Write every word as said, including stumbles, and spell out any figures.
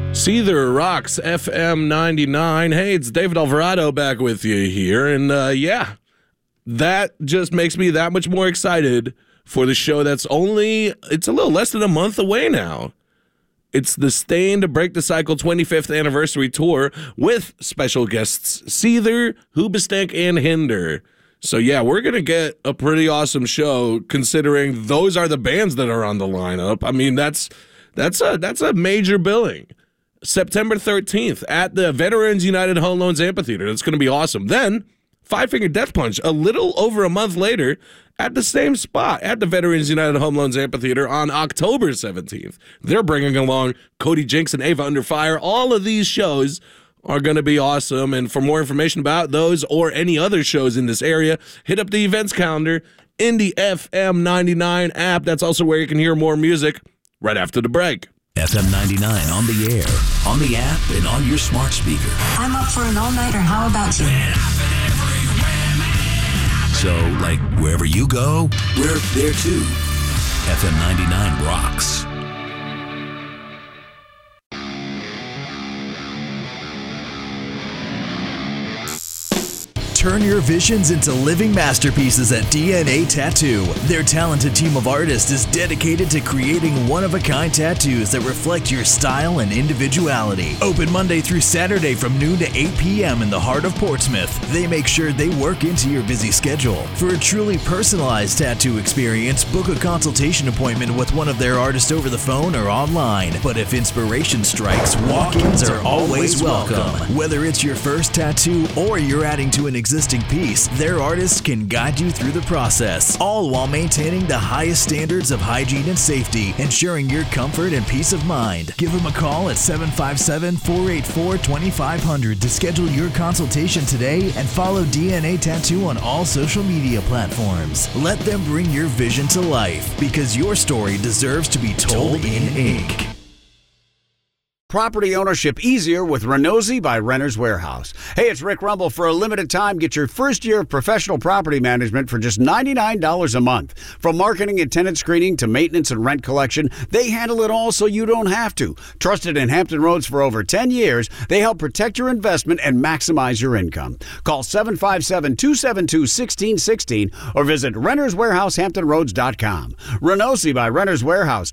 Seether rocks F M ninety-nine. Hey, it's David Alvarado back with you here. And uh, yeah, that just makes me that much more excited for the show that's only, it's a little less than a month away now. It's the Staind to Break the Cycle twenty-fifth anniversary tour with special guests Seether, Hoobastank, and Hinder. So yeah, we're going to get a pretty awesome show considering those are the bands that are on the lineup. I mean, that's that's a that's a major billing. September thirteenth at the Veterans United Home Loans Amphitheater. That's going to be awesome. Then, Five Finger Death Punch, a little over a month later, at the same spot at the Veterans United Home Loans Amphitheater on October seventeenth. They're bringing along Cody Jinks and Ava Under Fire. All of these shows are going to be awesome. And for more information about those or any other shows in this area, hit up the events calendar in the F M ninety-nine app. That's also where you can hear more music right after the break. F M ninety-nine on the air, on the app, and on your smart speaker. I'm up for an all-nighter. How about you? So, like, wherever you go, we're there too. F M ninety-nine rocks. Turn your visions into living masterpieces at D N A Tattoo. Their talented team of artists is dedicated to creating one-of-a-kind tattoos that reflect your style and individuality. Open Monday through Saturday from noon to eight p.m. in the heart of Portsmouth. They make sure they work into your busy schedule. For a truly personalized tattoo experience, book a consultation appointment with one of their artists over the phone or online. But if inspiration strikes, walk-ins are always welcome. Whether it's your first tattoo or you're adding to an existing existing piece, their artists can guide you through the process, all while maintaining the highest standards of hygiene and safety, ensuring your comfort and peace of mind. Give them a call at seven five seven, four eight four, two five zero zero to schedule your consultation today and follow D N A Tattoo on all social media platforms. Let them bring your vision to life because your story deserves to be told in ink. Property ownership easier with Renozzi by Renter's Warehouse. Hey, it's Rick Rumble. For a limited time, get your first year of professional property management for just ninety-nine dollars a month. From marketing and tenant screening to maintenance and rent collection, they handle it all so you don't have to. Trusted in Hampton Roads for over ten years, they help protect your investment and maximize your income. Call seven five seven, two seven two, one six one six or visit renters warehouse hampton roads dot com. Renozzi by Renter's Warehouse.